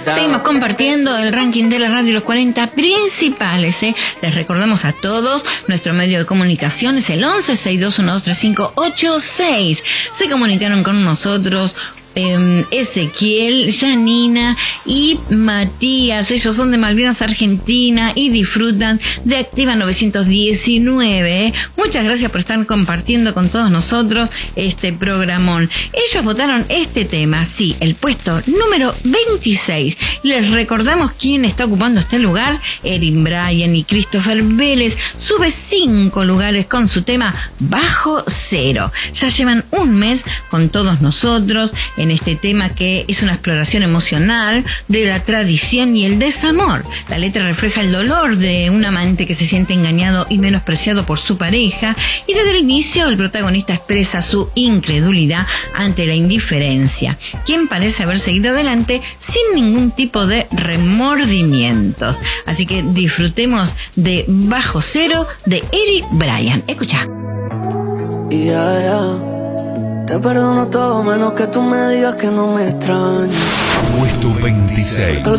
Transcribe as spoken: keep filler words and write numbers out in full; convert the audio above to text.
Seguimos compartiendo el ranking de la radio, los cuarenta principales, ¿eh? Les recordamos a todos, nuestro medio de comunicación es el once seis dos uno dos tres cinco ocho seis. Se comunicaron con nosotros Eh, Ezequiel, Janina y Matías. Ellos son de Malvinas, Argentina, y disfrutan de Activa novecientos diecinueve. Muchas gracias por estar compartiendo con todos nosotros este programón. Ellos votaron este tema, sí, el puesto número veintiséis. Les recordamos quién está ocupando este lugar: Erin Bryan y Christopher Vélez. Sube cinco lugares con su tema Bajo Cero. Ya llevan un mes con todos nosotros en este tema, que es una exploración emocional de la tradición y el desamor. La letra refleja el dolor de un amante que se siente engañado y menospreciado por su pareja, y desde el inicio el protagonista expresa su incredulidad ante la indiferencia, quien parece haber seguido adelante sin ningún tipo de remordimientos. Así que disfrutemos de Bajo Cero de Erin Bryan. Escucha. Yeah, yeah. Te perdono todo menos que tú me digas que no me extrañas. Puesto veintiséis.